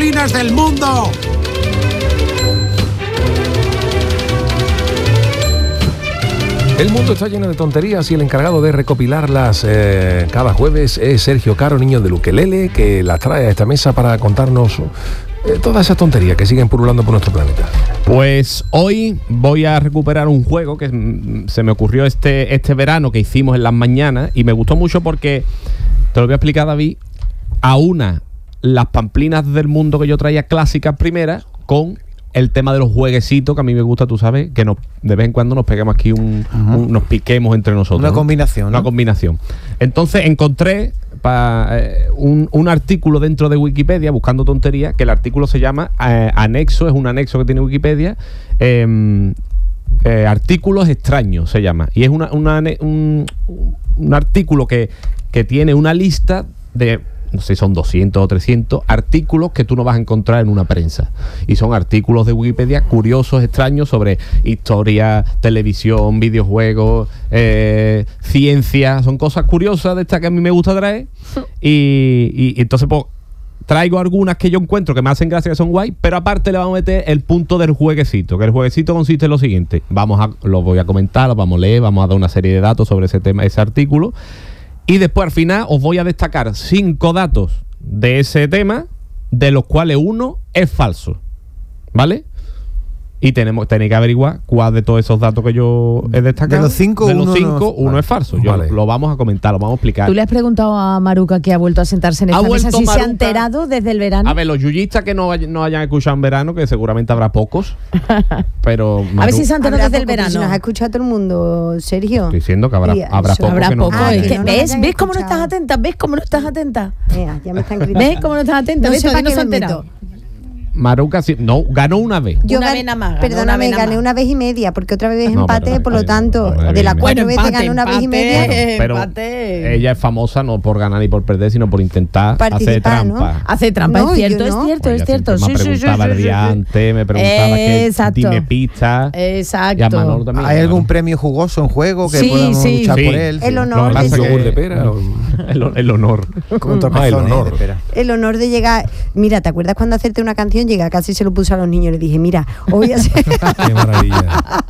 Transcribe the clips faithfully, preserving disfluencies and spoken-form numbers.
masculinas del mundo. El mundo está lleno de tonterías y el encargado de recopilarlas eh, cada jueves es Sergio Caro, niño del ukelele, que las trae a esta mesa para contarnos eh, todas esas tonterías que siguen pululando por nuestro planeta. Pues hoy voy a recuperar un juego que mm, se me ocurrió este, este verano, que hicimos en las mañanas, y me gustó mucho porque, te lo voy a explicar, David, aúna las pamplinas del mundo que yo traía clásicas primeras con el tema de los jueguecitos, que a mí me gusta, tú sabes, que nos, de vez en cuando nos peguemos aquí un, uh-huh. un nos piquemos entre nosotros. Una ¿no? combinación, ¿no? Una combinación. Entonces encontré pa, eh, un, un artículo dentro de Wikipedia, buscando tonterías, que el artículo se llama eh, Anexo, es un anexo que tiene Wikipedia, eh, eh, Artículos extraños se llama. Y es una, una, un, un artículo que, que tiene una lista de, no sé, son doscientos o trescientos artículos que tú no vas a encontrar en una prensa. Y son artículos de Wikipedia curiosos, extraños, sobre historia, televisión, videojuegos, eh, ciencia. Son cosas curiosas de estas que a mí me gusta traer. Y, y, y entonces, pues, traigo algunas que yo encuentro que me hacen gracia, que son guay, pero aparte le vamos a meter el punto del jueguecito, que el jueguecito consiste en lo siguiente. Vamos a, lo voy a comentar, lo vamos a leer, vamos a dar una serie de datos sobre ese tema, ese artículo. Y después al final os voy a destacar cinco datos de ese tema, de los cuales uno es falso, ¿vale? Y tenemos tenéis que averiguar cuál de todos esos datos que yo he destacado. De los cinco, de los uno, cinco, no, uno vale. es falso. Yo Vale. lo vamos a comentar, lo vamos a explicar. ¿Tú le has preguntado a Maruca, que ha vuelto a sentarse en ¿Ha esta mesa, vuelto si se ha Maruca? enterado desde el verano? A ver, los yuyistas que no, hay- no hayan escuchado en verano, que seguramente habrá pocos, pero A ver si Maru- se ha enterado Habrá desde el poco, pero si verano. nos ha escuchado todo el mundo, Sergio. estoy diciendo que habrá, Y habrá eso. pocos Habrá que no. poco. Ah, es que que no nos ¿ves? hayan ¿Ves cómo no estás escuchado. atenta? ¿Ves cómo no estás atenta? Ea, ya me están gritando. ¿Ves cómo no estás atenta? No ¿Ves? sé Todavía para no qué se ha me enterado. meto. Maruca sí, no, ganó una vez. Yo Una gan- vez nada más, ganó una Perdóname, vez nada gané más. una vez y media, porque otra vez es No, empate, perdona, por lo eh, tanto, no, de las no, cuatro Bueno, veces empate, gané una vez y empate. media. Eh, Pero empate. ella es famosa no por ganar ni por perder, sino por intentar hacer Participar, ¿no? trampa. Hace trampa, No, es cierto, yo es no. cierto, Ella es cierto. siempre Sí, me sí, sí, preguntaba sí, el sí, día sí. antes, me preguntaba que Exacto. dime pista. Exacto. Y a Manolo también. ¿Hay algún premio jugoso en juego que Sí, podamos sí. luchar Sí. por él? El Sí. honor No, de la ¿Yogur que- de pera? o- el, el honor. Con Ah, el torpezones honor. de pera. El honor de llegar. Mira, ¿te acuerdas cuando hacerte una canción? Llega, casi se lo puse a los niños. Le dije, mira, hoy a hacer. Qué maravilla.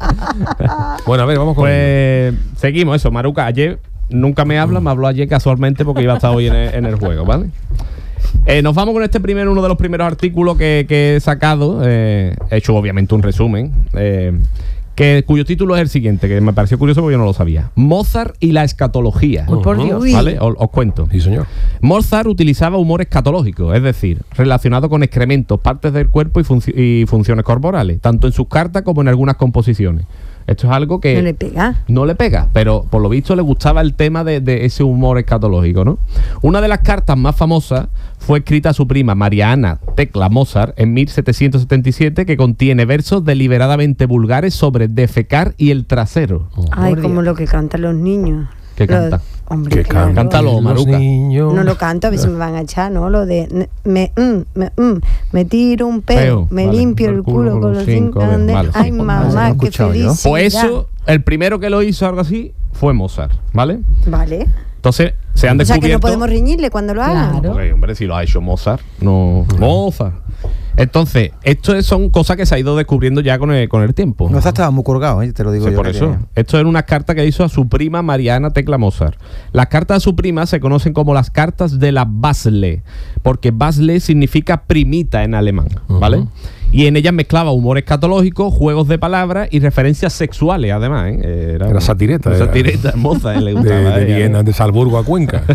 Bueno, a ver, vamos con ello. Pues seguimos eso. Maruca ayer nunca me habla, me habló ayer casualmente porque iba a estar hoy en el, en el juego, ¿vale? Eh, nos vamos con este primero, uno de los primeros artículos que, que he sacado. Eh, he hecho obviamente un resumen. Eh, que, cuyo título es el siguiente, que me pareció curioso porque yo no lo sabía. Mozart y la escatología. Uy, por Dios. ¿Vale? Os, os cuento. Sí, señor. Mozart utilizaba humor escatológico, es decir, relacionado con excrementos, partes del cuerpo y, funci- y funciones corporales, tanto en sus cartas como en algunas composiciones. Esto es algo que No le pega. no le pega, pero por lo visto le gustaba el tema de, de ese humor escatológico, ¿no? Una de las cartas más famosas fue escrita a su prima María Ana Tecla Mozart en mil setecientos setenta y siete, que contiene versos deliberadamente vulgares sobre defecar y el trasero. Ay, Por como Dios. lo que cantan los niños. ¿Qué Lo- canta? Hombre, Que claro. cantan Cántalo, los Maruca. niños. No lo canto, a ver si me van a echar, ¿no? Lo de n- me, mm, me, mm, me tiro un peo, Peo, me vale. limpio el culo con los cinco a ver, dedos. vale, Ay, sí. Eso lo mamá, he qué escuchado yo. felicidad. Pues eso, el primero que lo hizo algo así fue Mozart, ¿vale? Vale. Entonces se han O sea descubierto... que no podemos riñirle cuando lo hagan. Claro. Porque, hombre, si lo ha hecho Mozart, no... Mozart. Entonces, esto son cosas que se ha ido descubriendo ya con el, con el tiempo. No estaba muy colgado, ¿eh? Te lo digo Sí, yo. por que eso. tenía. Esto era una carta que hizo a su prima Mariana Tecla Mozart. Las cartas a su prima se conocen como las cartas de la Basle, porque Basle significa primita en alemán, ¿vale? Ujú. Y en ellas mezclaba humor escatológico, juegos de palabras y referencias sexuales, además, ¿eh? Era, Era satireta, Era era. satireta, Mozart le De, gustaba. de a ella, Viena, ¿eh? de Salzburgo a Cuenca.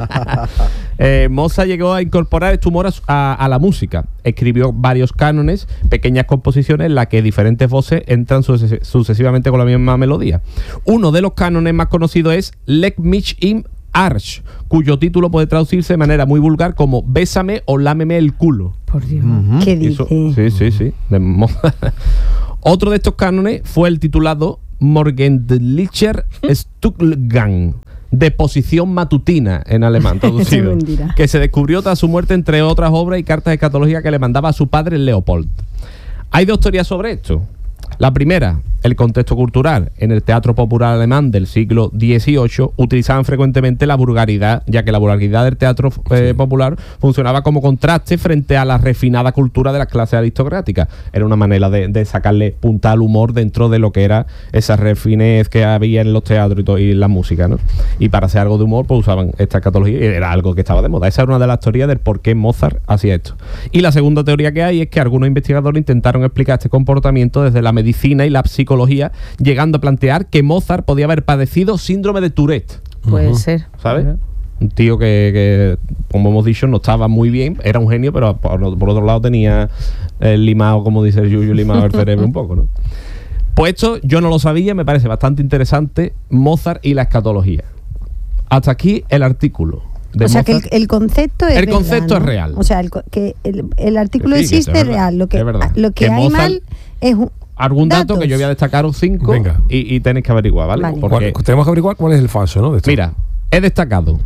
Eh, Mozart llegó a incorporar este humor a, su- a- a la música. Escribió varios cánones, pequeñas composiciones en las que diferentes voces entran suces- sucesivamente con la misma melodía. Uno de los cánones más conocidos es Leck mich im Arsch, cuyo título puede traducirse de manera muy vulgar como Bésame o lámeme el culo. Por Dios. Ujú. ¿Qué Y eso- dice? sí, sí, sí. de Mozart. Otro de estos cánones fue el titulado Morgendlicher Stuhlgang, de posición matutina en alemán, traducido, Es mentira. que se descubrió tras su muerte, entre otras obras y cartas escatológicas que le mandaba a su padre Leopold. Hay dos teorías sobre esto. La primera, el contexto cultural. En el teatro popular alemán del siglo dieciocho utilizaban frecuentemente la vulgaridad, ya que la vulgaridad del teatro eh, sí. popular funcionaba como contraste frente a la refinada cultura de las clases aristocráticas. Era una manera de, de sacarle punta al humor dentro de lo que era esa refinez que había en los teatros y, todo, y la música, ¿no? Y para hacer algo de humor, pues usaban esta escatología y era algo que estaba de moda. Esa era una de las teorías del por qué Mozart hacía esto. Y la segunda teoría que hay es que algunos investigadores intentaron explicar este comportamiento desde la medicina y la psicología, llegando a plantear que Mozart podía haber padecido síndrome de Tourette. Puede Ujú. ser. ¿Sabes? Un tío que, que, como hemos dicho, no estaba muy bien, era un genio, pero por, por otro lado tenía el limado, como dice el Yuyu, limado el cerebro un poco, ¿no? Pues esto yo no lo sabía, me parece bastante interesante, Mozart y la escatología. Hasta aquí el artículo. De o sea, Mozart. que el, el concepto es El verdad, concepto ¿no? es real. O sea, el, co- que el, el artículo Que sí, que existe es es verdad, real. Lo que, es verdad. lo que, Que hay Mozart- mal es un, Algún dato datos. que yo voy a destacaros cinco Venga. y, y tenéis que averiguar, ¿vale? Vale. Porque, ¿Cuál- tenemos que averiguar cuál es el falso, ¿no? De esto. mira, he destacado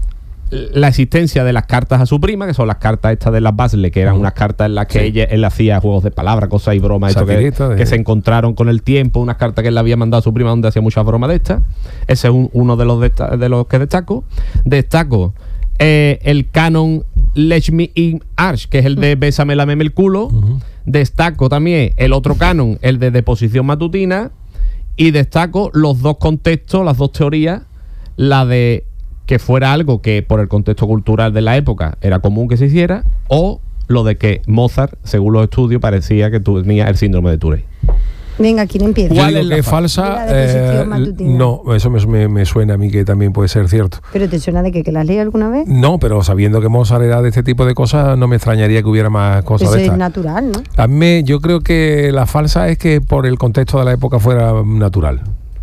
la existencia de las cartas a su prima, que son las cartas estas de las Basle, que eran Ujú. unas cartas en las que Sí. ella, él hacía juegos de palabras, cosas y bromas, esto que, Satirita de- que se encontraron con el tiempo, unas cartas que él le había mandado a su prima donde hacía muchas bromas de estas. Ese es un- uno de los, desta- de los que destaco. Destaco eh, el canon Lech me in Arsch, que es el de Bésame, lameme el culo. Ujú. Destaco también el otro canon, el de Deposición Matutina. Y destaco los dos contextos, las dos teorías, la de que fuera algo que por el contexto cultural de la época era común que se hiciera, o lo de que Mozart, según los estudios, parecía que tenía el síndrome de Tourette. Venga, ¿quién empieza? Yo ¿Cuál digo es la que es falsa? falsa. De la deposición eh, matutina. no, eso me, me- me suena a mí que también puede ser cierto. ¿Pero te suena de que, que la has leído alguna vez? No, pero sabiendo que Mozart era de este tipo de cosas, no me extrañaría que hubiera más cosas Eso de es estas. natural, ¿no? A mí, me- yo creo que la falsa es que por el contexto de la época fuera natural.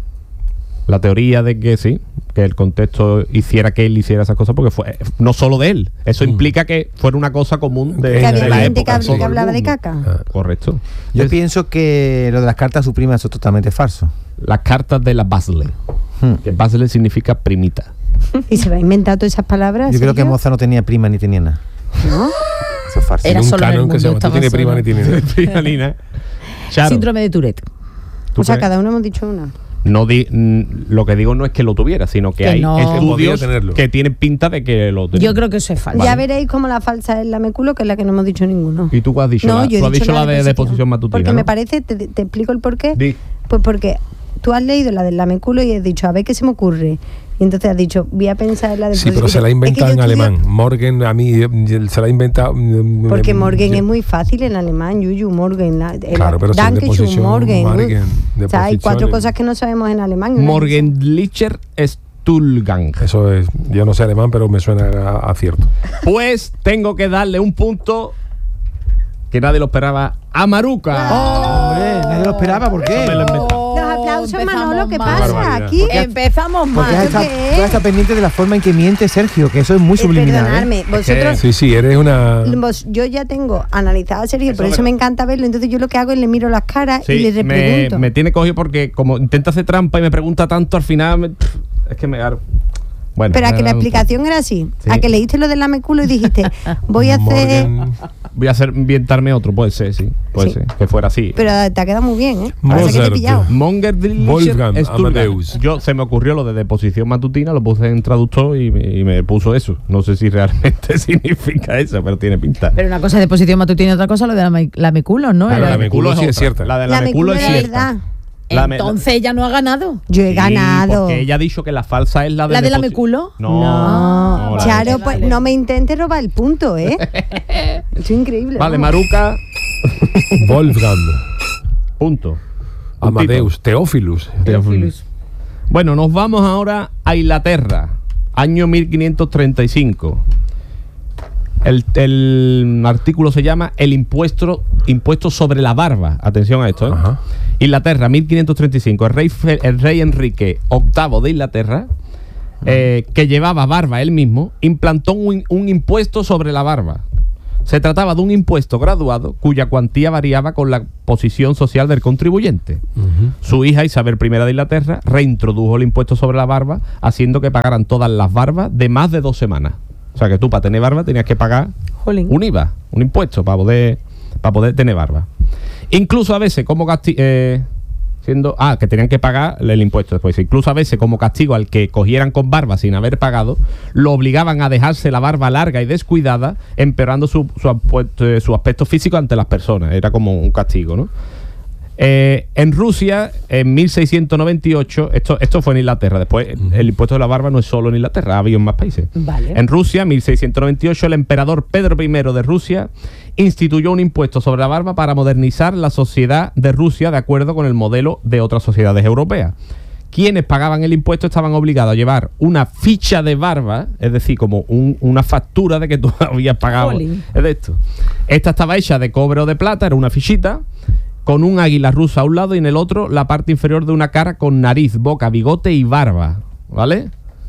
La teoría de que sí, que el contexto hiciera que él hiciera esas cosas, porque fue no solo de él. Eso Mm. implica que fuera una cosa común de, Que Que de había en la gente época. que, hab- todo que el hablaba de mundo. caca. Ah. Correcto. Yo Es- pienso que lo de las cartas a su prima eso es totalmente falso. Las cartas de la Basle. Hmm. Que Basle significa primita. ¿Y se va a inventar todas esas palabras? Yo creo que Sergio? Mozart no tenía prima ni tenía nada. ¿No? Eso es falso. Era En un solo en el canon que se mundo, llama, tú tienes estaba prima solo. ni tienes nada. Finalina. Charo, Síndrome de Tourette. ¿tú O sea, crees? cada uno hemos dicho una. No di- mm, lo que digo no es que lo tuviera, sino que, Que hay no. Podía estudios tenerlo. que tienen pinta de que lo tenía. Yo creo que eso es falso. Ya veréis cómo la falsa es la meculo, que es la que no hemos dicho ninguno. ¿Y tú qué has dicho? No, la, yo he tú has dicho dicho la de deposición matutina. Porque ¿no? me parece, te, te explico el por qué. Di. Pues porque tú has leído la del lameculo y has dicho, a ver qué se me ocurre. Y entonces has dicho, voy a pensar en la de Sí, pero se la ha inventado en alemán. Morgan, a mí, eh, se la ha inventado. mm, Porque mm, Morgen yo- es muy fácil en alemán, Yuyu, Morgen. La, el- Claro, pero sin Dankeschön, deposición, Morgen. Morgen, O sea, hay cuatro deposiciones. cosas que no sabemos en alemán. ¿no? Morgendlicher Stuhlgang. Eso es, yo no sé alemán, pero me suena a, a cierto. Pues tengo que darle un punto que nadie lo esperaba a Maruca. Hombre, nadie lo esperaba, ¿por qué? Eso me lo he inventado. Los aplausos, Empezamos Manolo, ¿qué mal. pasa Barbaridad. aquí? Porque- Empezamos Porque mal. está, ¿qué es? toda está pendiente de la forma en que miente Sergio, que eso es muy Eh, subliminal. ¿eh? Perdonadme, vosotros... Sí, sí, eres una. vos- yo ya tengo analizado a Sergio, Eso por es eso me verdad. encanta verlo. Entonces yo lo que hago es le miro las caras Sí, y le me, repregunto. me tiene cogido porque como intenta hacer trampa y me pregunta tanto, al final me- pff, es que me agarro. Bueno, Pero a me que la da un explicación era así. Sí. A que leíste lo del lameculo y dijiste, voy a hacer... Morgan- punto. Voy a hacer inventarme otro, puede ser, sí. Puede Sí. ser, que fuera así. Pero te ha quedado muy bien, ¿eh? Parece que te he Mozart. pillado. Monger Wolfgang Amadeus. Yo se me ocurrió lo de deposición matutina, lo puse en traductor y me, y me puso eso. No sé si realmente significa eso, pero tiene pinta. Pero una cosa es deposición matutina y otra cosa lo de la, me- la meculo, ¿no? Claro, Era- la meculo sí es es otra. cierta. La de la, La meculo meculo es era cierta. verdad. La me- Entonces ella no ha ganado. Yo he Sí, ganado. Porque ella ha dicho que la falsa es la de ¿La de la deposi- meculo? No, No, no, la Charo, de- pues Vale. no me intentes robar el punto, ¿eh? Es increíble. Vale, ¿no? Maruca, Wolfgang punto. Amadeus Teófilus. Teófilus. Bueno, nos vamos ahora a Inglaterra, año mil quinientos treinta y cinco. El, el artículo se llama El impuesto, impuesto sobre la barba. Atención a esto, ¿eh? Ajá. Inglaterra, mil quinientos treinta y cinco. El rey, Fe- el rey Enrique octavo de Inglaterra, eh, que llevaba barba él mismo, implantó un, un impuesto sobre la barba. Se trataba de un impuesto graduado cuya cuantía variaba con la posición social del contribuyente. Ujú. Su hija Isabel primera de Inglaterra reintrodujo el impuesto sobre la barba, haciendo que pagaran todas las barbas de más de dos semanas. O sea que tú para tener barba tenías que pagar Jolín. un I V A, un impuesto para poder, para poder tener barba. Incluso a veces como castigo... Eh, siendo ah que tenían que pagar el impuesto después. Incluso a veces como castigo al que cogieran con barba sin haber pagado, lo obligaban a dejarse la barba larga y descuidada, empeorando su, su, aspecto, su aspecto físico ante las personas. Era como un castigo, ¿no? Eh, en Rusia, en mil seiscientos noventa y ocho, esto, esto fue en Inglaterra, después el impuesto de la barba no es solo en Inglaterra, ha habido en más países. Vale. En Rusia, mil seiscientos noventa y ocho, el emperador Pedro primero de Rusia instituyó un impuesto sobre la barba para modernizar la sociedad de Rusia de acuerdo con el modelo de otras sociedades europeas. Quienes pagaban el impuesto estaban obligados a llevar una ficha de barba, es decir, como un, una factura de que tú habías pagado. Jolín. Es de esto. Esta estaba hecha de cobre o de plata, era una fichita, con un águila rusa a un lado y en el otro la parte inferior de una cara con nariz, boca, bigote y barba, ¿vale?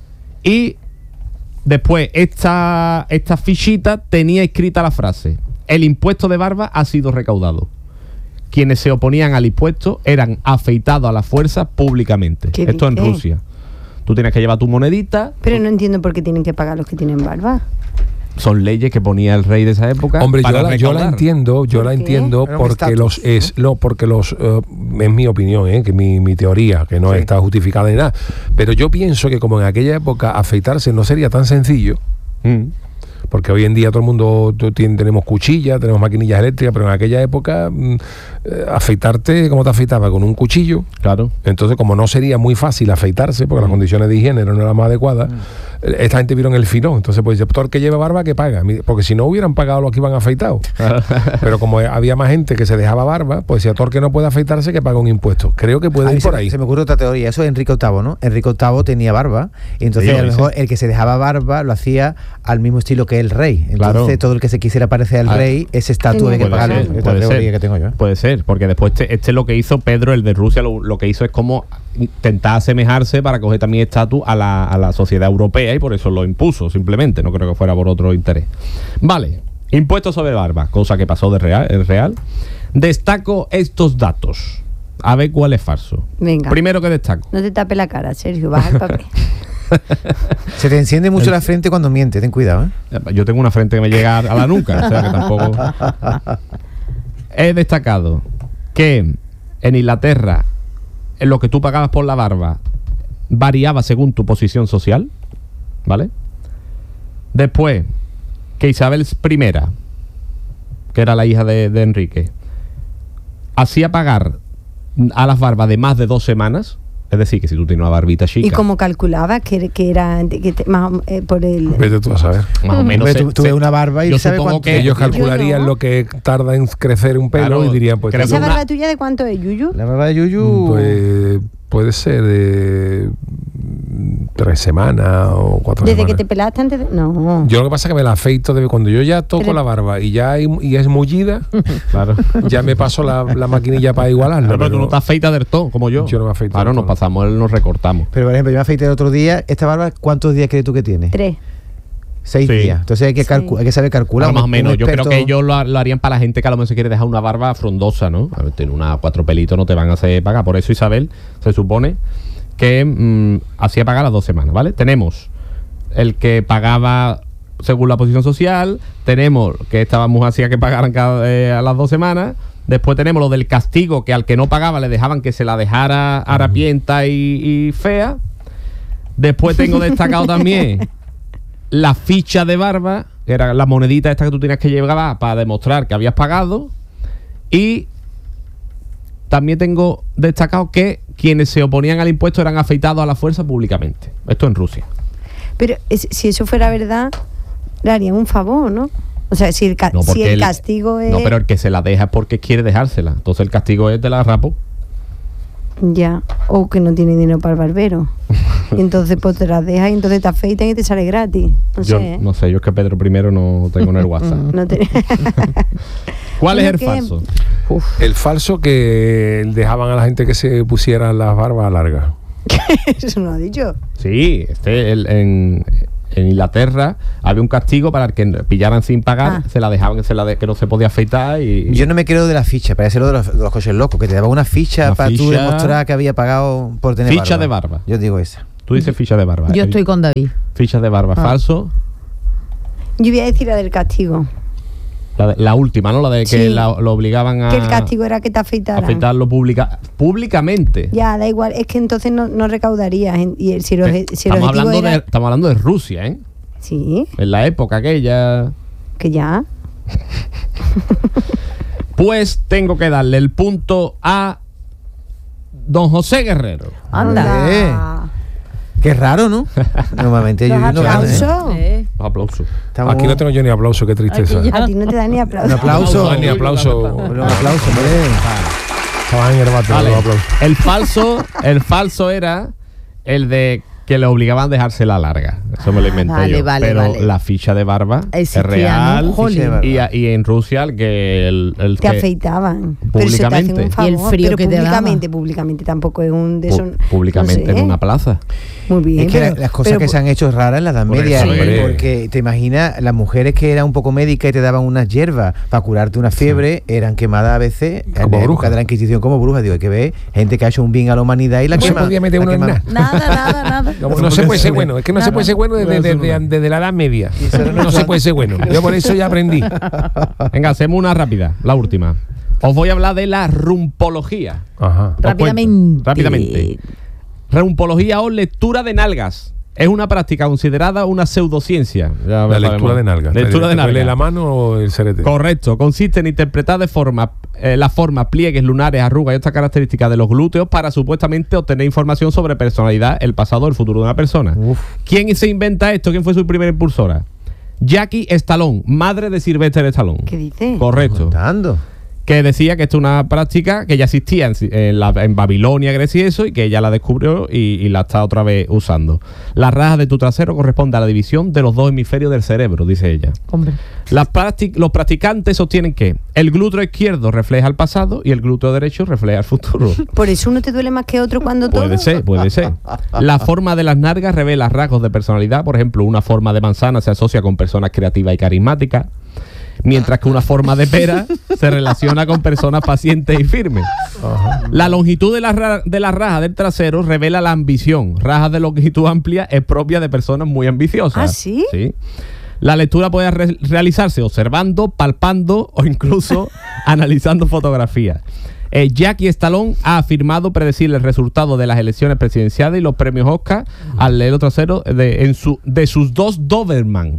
Y después esta, esta fichita tenía escrita la frase: el impuesto de barba ha sido recaudado. Quienes se oponían al impuesto eran afeitados a la fuerza públicamente. ¿Qué Esto en dices? Rusia. Tú tienes que llevar tu monedita. Pero no entiendo por qué tienen que pagar los que tienen barba. Son leyes que ponía el rey de esa época. Hombre, yo para la, yo la recaudar. entiendo, yo ¿Por la qué? entiendo Era un porque estatus, los es no porque los eh, es mi opinión, eh, que mi, mi teoría, que no Sí. está justificada ni nada, pero yo pienso que como en aquella época afeitarse no sería tan sencillo, Mm. porque hoy en día todo el mundo tú tien- tenemos cuchillas, tenemos maquinillas eléctricas, pero en aquella época mm, eh, afeitarte, ¿cómo te afeitaba? Con un cuchillo. Claro. Entonces, como no sería muy fácil afeitarse, porque las condiciones de higiene no eran las más adecuadas, eh, esta gente vieron el filón. Entonces, pues dice, todo el que lleve barba, que paga. Mi- Porque si no hubieran pagado los que iban afeitados. Pero como había más gente que se dejaba barba, pues si a todo el que no puede afeitarse, que paga un impuesto. Creo que puede A mí ir se, por me- ahí. se me ocurre otra teoría, eso es Enrique octavo, ¿no? Enrique octavo tenía barba, y entonces Sí, a lo sí. mejor el que se dejaba barba lo hacía al mismo estilo que el rey. Entonces Claro. todo el que se quisiera parecer al Ah. rey, ese estatus hay que Puede pagarlo. ser, Es otra puede teoría ser. que tengo yo. ¿eh? Puede ser, porque después este, este lo que hizo Pedro, el de Rusia, lo, lo que hizo es como intentar asemejarse para coger también estatus a la, a la sociedad europea y por eso lo impuso, simplemente. No creo que fuera por otro interés. Vale, impuesto sobre barba, cosa que pasó de real, es real. Destaco estos datos. A ver cuál es falso. Venga. Primero que destaco. No te tape la cara, Sergio, baja el papel. Se te enciende mucho la frente cuando mientes, ten cuidado, ¿eh? Yo tengo una frente que me llega a la nuca, o sea que tampoco. He destacado que en Inglaterra en lo que tú pagabas por la barba variaba según tu posición social, ¿vale? Después, que Isabel primera, que era la hija de, de Enrique, hacía pagar a las barbas de más de dos semanas. Es decir, que si tú tienes una barbita chica, ¿Y cómo calculaba que, que era que te- más o- eh, por el... Vete tú a saber. más o menos. Hombre, se- tú, tú se- ves una barba y yo sabes supongo cuánto. que Ellos Yo calcularían no. lo que tarda en crecer un pelo Claro, y dirían, pues, creo ¿Esa una- barba tuya de cuánto es, Yuyu? La barba de Yuyu. pues puede ser de tres semanas o cuatro Desde que semanas. te pelaste antes de... No. Yo lo que pasa es que me la afeito de cuando yo ya toco Pero- la barba y ya hay- y es mullida, Claro. ya me paso la, la maquinilla para igualarlo. Pero, tú pero- no te afeitas del todo, como yo. Yo no me afeito Claro, del nos todo. pasamos, nos recortamos. Pero por ejemplo, yo me afeité el otro día. ¿Esta barba cuántos días crees tú que tiene? Tres. Seis Sí. días. Entonces hay que, Sí. calcu- hay que saber calcular. Claro, más o Un- menos. un Yo creo experto- que ellos lo, lo harían para la gente que a lo mejor se quiere dejar una barba frondosa, ¿no? A ver, tiene una cuatro pelitos, no te van a hacer pagar. Por eso Isabel se supone que mm, hacía pagar las dos semanas, ¿vale? Tenemos el que pagaba según la posición social, tenemos que esta mujer hacía que pagaran cada, eh, a las dos semanas. Después tenemos lo del castigo, que al que no pagaba le dejaban que se la dejara harapienta y, y fea. Después tengo destacado también la ficha de barba, que era la monedita esta que tú tenías que llevar para demostrar que habías pagado. Y también tengo destacado que quienes se oponían al impuesto eran afeitados a la fuerza públicamente. Esto en Rusia. Pero es- si eso fuera verdad, le harían un favor, ¿no? O sea, si el, ca- No, si porque el el- castigo es... No, pero el que se la deja es porque quiere dejársela. Entonces el castigo es de la rapo. Ya, o que no tiene dinero para el barbero. Y entonces pues te las dejas y entonces te afeitan y te sale gratis. No Yo sé, ¿eh? no sé, yo es que Pedro primero no tengo en el WhatsApp. No te- ¿Cuál es Creo el que- falso? El falso que dejaban a la gente que se pusiera las barbas largas. Eso no lo ha dicho. Sí, este el- en, en Inglaterra había un castigo para el que pillaran sin pagar, Ah. se la dejaban que, se la de- que no se podía afeitar y... Yo no me creo de la ficha, parece lo de los, de los coches locos, que te daban una ficha Una para tú ficha- demostrar que había pagado por tener Ficha barba. de barba. Yo digo esa. Tú dices ficha de barba. Yo El- estoy con David. Ficha de barba, Ah. falso. Yo voy a decir la del castigo. La, de- la última, ¿no? La de que Sí. la- lo obligaban a Que el castigo era que te afeitaran. afeitarlo pública, públicamente. Ya, da igual, es que entonces no, no recaudarías. en- Y el, si, el, Eh, oje- si el estamos, objetivo hablando de, era... estamos hablando de Rusia, ¿eh? Sí, En la época aquella. que ya. Pues tengo que darle el punto a don José Guerrero. Anda. Anda. Qué raro, ¿no? Normalmente Los yo no gano, ¿eh? aplausos. Eh, Los aplausos. Estamos- Aquí no tengo yo ni aplauso, qué tristeza. Aquí ya. A ti no te da ni Un aplauso. aplauso. Ah, ni aplauso. Un aplauso, hombre. Estaban en el bate, Vale. los aplausos. El falso, el falso era el de que le obligaban a dejársela larga. Eso me lo inventé Vale, yo. vale, Pero vale. la ficha de barba Existía, es real. ¿no? Jolín. Ficha de barba. Y, a- y en Rusia el que el, el Te que- afeitaban. Pero se te hacen Públicamente. un favor. Y el frío pero que te daba. públicamente, públicamente tampoco es un de pu- esos. públicamente no sé. en una plaza. Muy bien. Es que pero- la- las cosas pero que pu- se han hecho raras en la Edad Por Media, eso, ¿eh? hombre. Porque te imaginas, las mujeres que eran un poco médicas y te daban unas hierbas para curarte una fiebre, eran quemadas a veces en Como la época brujas. de la Inquisición como brujas. Digo, hay que ver gente que ha hecho un bien a la humanidad y la No se quema. podía meter la uno en quema. nada. Nada, nada, nada. No, no se puede ser bueno, es que no se puede ser bueno desde, desde- desde- desde la Edad Media. No se puede ser bueno. Yo por eso ya aprendí. Venga, hacemos una rápida, la última. Os voy a hablar de la rumpología. Ajá. Os cuento. Rápidamente. Rápidamente. Rumpología o lectura de nalgas. Es una práctica considerada una pseudociencia. Ya La sabemos. lectura de nalgas. Lectura de ¿Te duele nalgas. la mano o el serete? Correcto. Consiste en interpretar de forma eh, la forma, pliegues, lunares, arrugas y otras características de los glúteos para supuestamente obtener información sobre personalidad, el pasado o el futuro de una persona. Uf. ¿Quién se inventa esto? ¿Quién fue su primera impulsora? Jackie Stallone, madre de Sylvester Stallone. ¿Qué dice? Correcto. Contando. Que decía que esto es una práctica que ya existía en, en la- en Babilonia, Grecia y eso, y que ella la descubrió y, y la está otra vez usando. La raja de tu trasero corresponde a la división de los dos hemisferios del cerebro, dice ella. Hombre. Las practic- los practicantes sostienen que el glúteo izquierdo refleja el pasado y el glúteo derecho refleja el futuro. Por eso uno te duele más que otro cuando todo. Puede ser, puede ser. La forma de las nalgas revela rasgos de personalidad. Por ejemplo, una forma de manzana se asocia con personas creativas y carismáticas, mientras que una forma de pera se relaciona con personas pacientes y firmes. La longitud de la, ra- de la raja del trasero revela la ambición. Rajas de longitud amplia es propia de personas muy ambiciosas. ¿Ah, sí? Sí. La lectura puede re- realizarse observando, palpando o incluso analizando fotografías. Eh, Jackie Stallone ha afirmado predecir el resultado de las elecciones presidenciales y los premios Oscar al leer trasero de, en su, de sus dos Doberman.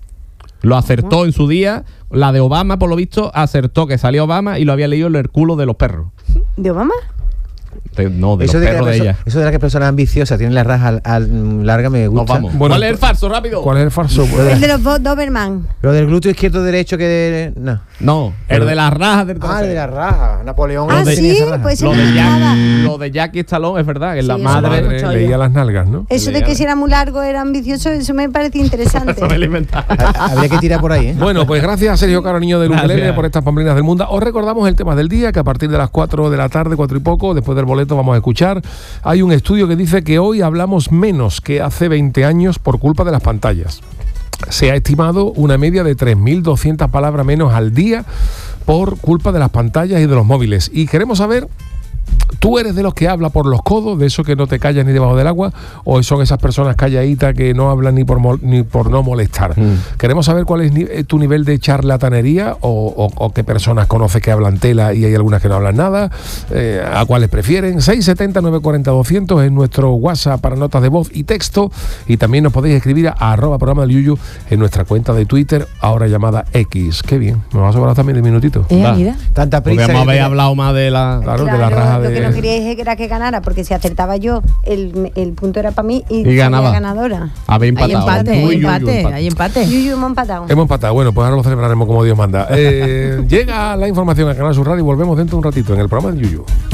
Lo acertó en su día. La de Obama, por lo visto, acertó que salía Obama y lo había leído en el culo de los perros. ¿De Obama? De- no, de Eso los de, que la perros de perso- ella. eso de la que personas ambiciosas tienen la raja al- al- larga me Nos gusta. vamos. Bueno, ¿Cuál es el falso? Rápido. ¿Cuál es el falso? El de los Do- Doberman. Lo del glúteo izquierdo derecho que de, no. No, el de las rajas del Ah, trasero. de la raja. Napoleón. Ah, de- sí, tenía esa raja. pues Lo eso de, no es nada. Jack- lo de Jackie Stallone es verdad, que es la Sí, eso madre. lo he Madre, escuchado leía yo. las nalgas, ¿no? Eso de que si era muy largo era ambicioso, eso me parece interesante. Eso me lo he inventado. Ha- Habría que tirar por ahí, ¿eh? Bueno, pues gracias a Sergio Caro, niño de Gracias. Ukelele, por estas pamplinas del mundo. Os recordamos el tema del día, que a partir de las cuatro de la tarde, cuatro y poco, después del boleto vamos a escuchar. Hay un estudio que dice que hoy hablamos menos que hace veinte años por culpa de las pantallas. Se ha estimado una media de tres mil doscientas palabras menos al día por culpa de las pantallas y de los móviles. Y queremos saber, ¿tú eres de los que habla por los codos, de eso que no te callas ni debajo del agua, o son esas personas calladitas que no hablan ni por mol- ni por no molestar? Mm. Queremos saber cuál es ni- eh, tu nivel de charlatanería, o, o- o qué personas conoces que hablan tela y hay algunas que no hablan nada, eh, a cuáles prefieren. seis siete cero, nueve cuatro cero, doscientos en nuestro WhatsApp para notas de voz y texto, y también nos podéis escribir a, a arroba programa del Yuyu en nuestra cuenta de Twitter, ahora llamada X. Qué bien, me va a sobrar también de minutitos. Eh, Va. mira. Tanta prisa. Podríamos que haber te- hablado más de la. Claro, de la raja lo que de... no quería era que ganara, porque si acertaba yo, el, el punto era para mí y, Y salía ganaba. ganadora. Había Hay empatado. empate, Uy, hay uy, uy, empate, empate. hay empate. Yuyu hemos empatado. Hemos empatado. Bueno, pues ahora lo celebraremos como Dios manda. Eh, llega la información a Canal Sur Radio y volvemos dentro de un ratito en el programa del Yuyu.